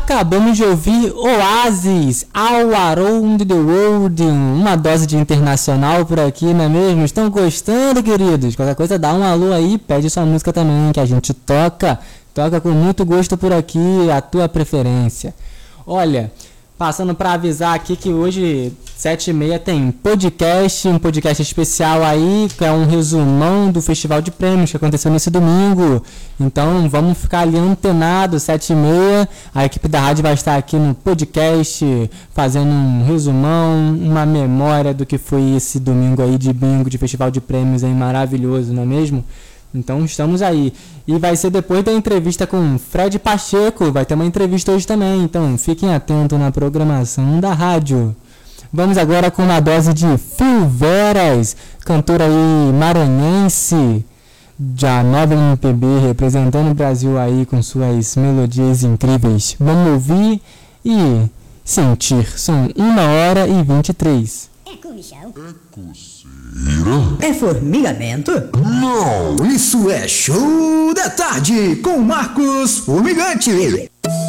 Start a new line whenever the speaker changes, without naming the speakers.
Acabamos de ouvir Oasis, All Around the World, uma dose de internacional por aqui, não é mesmo? Estão gostando, queridos? Qualquer coisa, dá um alô aí, pede sua música também, que a gente toca com muito gosto por aqui, a tua preferência. Olha, passando para avisar aqui que hoje, 7h30, tem podcast, um podcast especial aí, que é um resumão do Festival de Prêmios que aconteceu nesse domingo. Então vamos ficar ali antenados, 7h30. A equipe da rádio vai estar aqui no podcast, fazendo um resumão, uma memória do que foi esse domingo aí de bingo, de Festival de Prêmios aí, maravilhoso, não é mesmo? Então estamos aí. E vai ser depois da entrevista com Fred Pacheco. Vai ter uma entrevista hoje também. Então fiquem atentos na programação da rádio. Vamos agora com uma dose de Phil Veras, cantor aí maranhense, da nova MPB, representando o Brasil aí com suas melodias incríveis. Vamos ouvir e sentir. São 1h23.
É comichão?
É coceira?
É formigamento?
Não, isso é show da tarde com Marcos Fumigante.